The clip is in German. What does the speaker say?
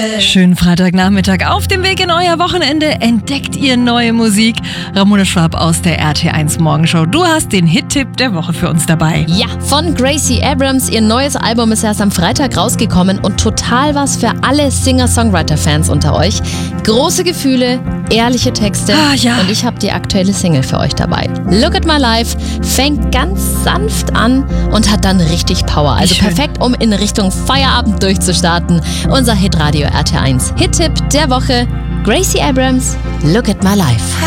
Schönen Freitagnachmittag. Auf dem Weg in euer Wochenende entdeckt ihr neue Musik. Ramona Schwab aus der RT1 Morgenshow. Du hast den Hit-Tipp der Woche für uns dabei. Ja, von Gracie Abrams. Ihr neues Album ist erst am Freitag rausgekommen und total was für alle Singer-Songwriter-Fans unter euch. Große Gefühle, ehrliche Texte und ich habe die aktuelle Single für euch dabei. Look at My Life fängt ganz sanft an und hat dann richtig Power. Also perfekt, um in Richtung Feierabend durchzustarten. Unser Hitradio RT1 Hit-Tipp der Woche: Gracie Abrams, Look at My Life.